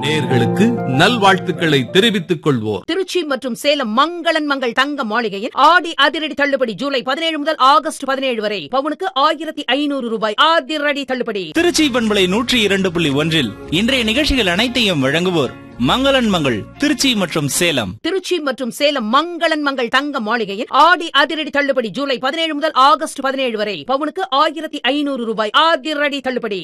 நேயர்களுக்கு நல்வாழ்த்துக்களை தெரிவித்துக் கொள்வோர். திருச்சி மற்றும் சேலம் மங்களன் மங்கள் தங்க மாளிகையில் ஆடி அதிரடி தள்ளுபடி ஜூலை 17 முதல் ஆகஸ்ட் 17 வரை பவுனுக்கு 1500 ரூபாய் அதிரடி தள்ளுபடி. திருச்சி பண்பலை 102.1 இன்றைய நிகழ்ச்சிகள் அனைத்தையும் வழங்குவோர் மங்களன் மங்கள் திருச்சி மற்றும் சேலம். திருச்சி மற்றும் சேலம் மங்களன் மங்கள் தங்க மாளிகையில் ஆடி அதிரடி தள்ளுபடி ஜூலை 17 முதல் ஆகஸ்ட் 17 வரை பவுனுக்கு 1500 ரூபாய் அதிரடி தள்ளுபடி.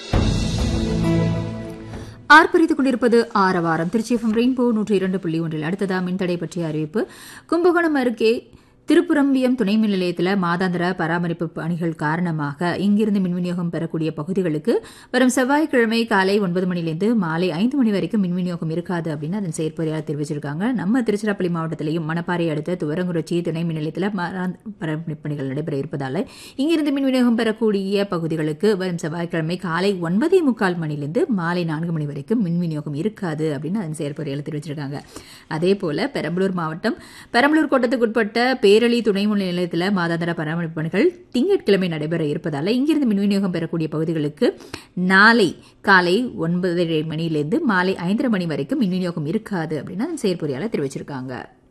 ஆர்ப்பரித்துக் கொண்டிருப்பது ஆரவாரம். Trichy FM rainbow 102.1. அடுத்ததா மின்தடை பற்றிய அறிவிப்பு. கும்பகோணம் அருகே திருப்புரம்பியம் துணை மின் நிலையத்தில் மாதாந்திர பராமரிப்பு பணிகள் காரணமாக இங்கிருந்து மின் விநியோகம் பெறக்கூடிய பகுதிகளுக்கு வரும் செவ்வாய்க்கிழமை காலை 9 மணிலிருந்து மாலை 5 மணி வரைக்கும் மின் விநியோகம் இருக்காது அப்படின்னு அதன் செயற்பொறியாளர் தெரிவிச்சிருக்காங்க. நம்ம திருச்சிராப்பள்ளி மாவட்டத்திலையும் மணப்பாறை அடுத்த துவரங்குறிச்சி துணை மின் நிலையத்தில் பராமரிப்பு பணிகள் நடைபெற இருப்பதால் இங்கிருந்து மின் விநியோகம் பெறக்கூடிய பகுதிகளுக்கு வரும் செவ்வாய்க்கிழமை காலை 9:45 மணிலிருந்து மாலை 4 மணி வரைக்கும் மின் விநியோகம் இருக்காது அப்படின்னு அதன் செயற்பொறியாளர் தெரிவிச்சிருக்காங்க. அதேபோல பெரம்பலூர் மாவட்டம் பெரம்பலூர் கோட்டத்துக்குட்பட்ட பேரளி துணை மின் நிலையத்தில் மாதாந்திர பராமரிப்பு பணிகள் திங்கட்கிழமை நடைபெற இருப்பதால் இங்கிருந்து மின் விநியோகம் பெறக்கூடிய பகுதிகளுக்கு நாளை காலை 9:30 மணியிலிருந்து மாலை 5:30 மணி வரைக்கும் மின் விநியோகம் இருக்காது அப்படின்னு அதன் செயற்பொறியாளர் தெரிவிச்சிருக்காங்க.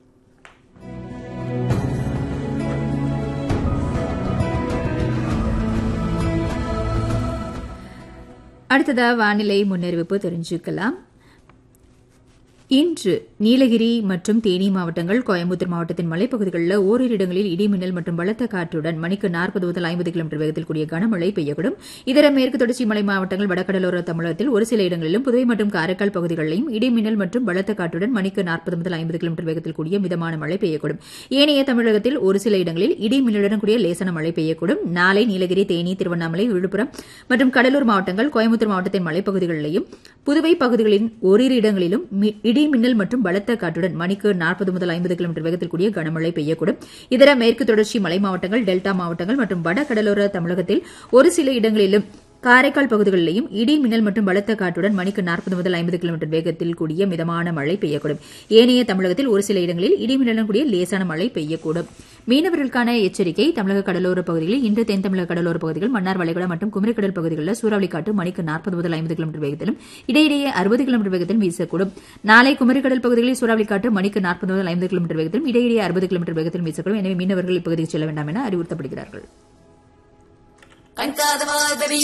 அடுத்ததா வானிலை முன்னறிவிப்பு தெரிஞ்சுக்கலாம். இன்று நீலகிரி மற்றும் தேனி மாவட்டங்கள், கோயம்புத்தூர் மாவட்டத்தின் மலைப்பகுதிகளில் ஓரிரு இடங்களில் இடிமின்னல் மற்றும் பலத்த காற்றுடன் மணிக்கு 40 முதல் 50 கிலோமீட்டர் வேகத்தில் கூடிய கனமழை பெய்யக்கூடும். இதர மேற்கு தொடர்ச்சி மலை மாவட்டங்கள், வடகடலோர தமிழகத்தில் ஒரு சில இடங்களிலும், புதுவை மற்றும் காரைக்கால் பகுதிகளிலும் இடிமின்னல் மற்றும் பலத்த காற்றுடன் மணிக்கு 40 முதல் 50 கிலோமீட்டர் வேகத்தில் கூடிய மிதமான மழை பெய்யக்கூடும். ஏனைய தமிழகத்தில் ஒரு சில இடங்களில் இடிமின்னலுடன் கூடிய லேசான மழை பெய்யக்கூடும். நாளை நீலகிரி, தேனி, திருவண்ணாமலை, விழுப்புரம் மற்றும் கடலூர் மாவட்டங்கள், கோயம்புத்தூர் மாவட்டத்தின் மலைப்பகுதிகளிலும், புதுவை பகுதிகளின் ஓரிரு இடங்களிலும் இடிமின்னல் மற்றும் பலத்த காற்றுடன் மணிக்கு 40 முதல் 50 கிலோமீட்டர் வேகத்தில் கூடிய கனமழை பெய்யக்கூடும். இதர மேற்கு தொடர்ச்சி மலை மாவட்டங்கள், டெல்டா மாவட்டங்கள் மற்றும் வட கடலோர தமிழகத்தில் ஒரு சில இடங்களிலும், காரைக்கால் பகுதிகளிலும் இடிமின்னல் மற்றும் பலத்த காற்றுடன் மணிக்கு 40 முதல் 50 கிலோமீட்டர் வேகத்தில் கூடிய மிதமான மழை பெய்யக்கூடும். ஏனைய தமிழகத்தில் ஒரு சில இடங்களில் இடிமின்னலுடன் கூடிய லேசான மழை பெய்யக்கூடும். மீனவர்களுக்கான எச்சரிக்கை. தமிழக கடலோர பகுதிகளில் இன்று தென் தமிழக கடலோர பகுதிகள், மன்னார் வளைகுடா மற்றும் குமரிக்கடல் பகுதிகளில் சூறாவளி காற்று மணிக்கு 40 முதல் 50 கிலோமீட்டர் வேகத்திலும் இடையிடையே 60 கிலோமீட்டர் வேகத்திலும் வீசக்கூடும். நாளை குமரிக்கடல் பகுதிகளில் சூறாவளி காற்று மணிக்கு 40 முதல் 50 கிலோமீட்டர் வேகத்திலும் இடையிடையே 60 கிலோமீட்டர் வேகத்திலும் வீசக்கூடும். எனவே மீனவர்கள் இப்பகுதிக்கு செல்ல வேண்டாம் என அறிவுறுத்தப்படுகிறார்கள்.